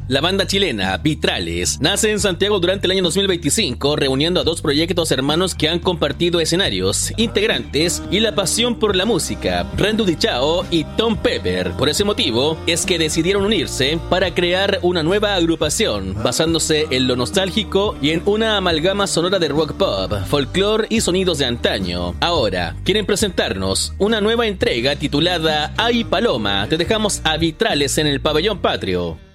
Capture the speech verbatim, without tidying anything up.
La banda chilena Vitrales nace en Santiago durante el año dos mil veinticinco, reuniendo a dos proyectos hermanos que han compartido escenarios, integrantes y la pasión por la música, Rendu Dichao y Tom Pepper. Por ese motivo es que decidieron unirse para crear una nueva agrupación, basándose en lo nostálgico y en una amalgama sonora de rock pop, folclore y sonidos de antaño. Ahora, quieren presentarnos una nueva entrega titulada Ay Paloma. Te dejamos a Vitrales en el Pabellón Patrio.